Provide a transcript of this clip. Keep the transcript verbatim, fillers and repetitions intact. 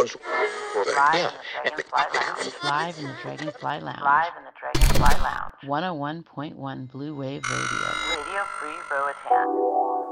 Live in the Dragonfly Lounge. Live in the Dragonfly Lounge. one oh one point one Blue Wave Radio. Radio Free Roatan.